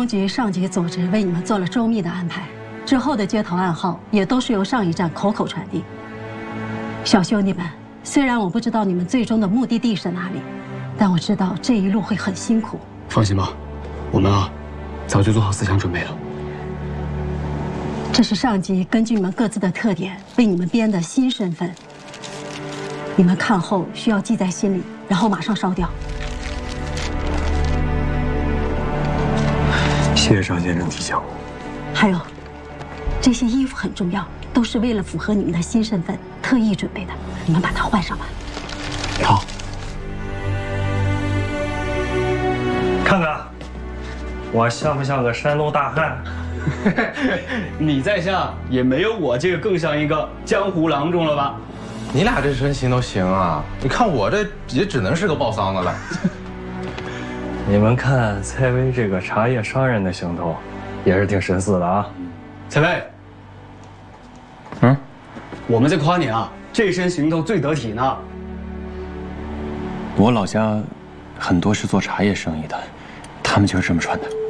通局上级组织为你们做了周密的安排，之后的接头暗号也都是由上一站口口传递。小兄弟们，虽然我不知道你们最终的目的地是哪里，但我知道这一路会很辛苦。 放心吧，我们早就做好思想准备了。 这是上级根据你们各自的特点为你们编的新身份，你们看后需要记在心里，然后马上烧掉。 谢谢尚先生提醒。 还有，这些衣服很重要，都是为了符合你们的新身份特意准备的，你们把它换上吧。 好。 看看，我像不像个山东大汉？ 你再像也没有我这个更像一个江湖郎中了吧？ 你俩这身形都行啊，你看我这也只能是个抱桑的了。 你们看蔡薇这个茶叶商人的行头，也是挺神似的啊。 蔡薇，我们在夸你这身行头最得体呢。 我老家很多是做茶叶生意的，他们就是这么穿的。